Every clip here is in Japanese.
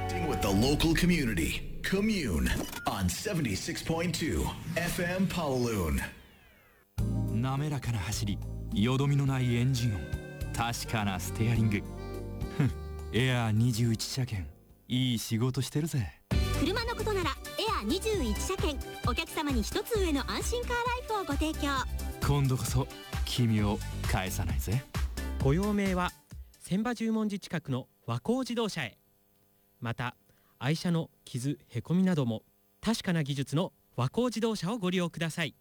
With the local community, Commune on 76.2 FM Pawaloon. 滑らかな走り、よどみのないエンジン音、確かなステアリング。エアー21車検、いい仕事してるぜ。 車のことならエアー21車検、お客様に一つ上の安心カーライフをご提供。 今度こそ君を返さないぜ。 ご用命は千葉十文字近くの和光自動車へ。また愛車の傷へこみなども確かな技術の和光自動車をご利用ください。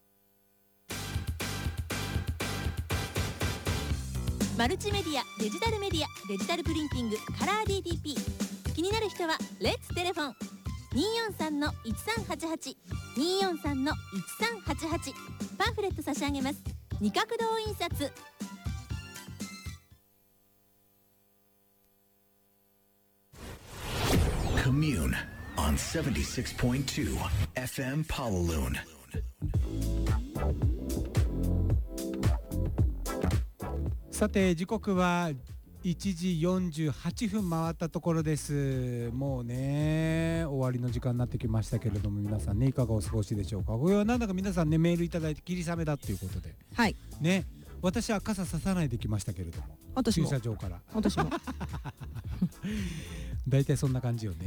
マルチメディア、デジタルメディア、デジタルプリンティング、カラー DTP。 気になる人はレッツテレフォン 243-1388 243-1388。 パンフレット差し上げます。二角堂印刷。 Commune on 76.2 FM Pawaloon. さて時刻は1時48分回ったところです。もうね終わりの時間になってきましたけれども、皆さんねいかがお過ごしでしょうか。これはなんだか皆さんねメールいただいて霧雨だっていうことで、 はいね、私は傘ささないで来ましたけれども、 私も駐車場から私もだいたいそんな感じよね。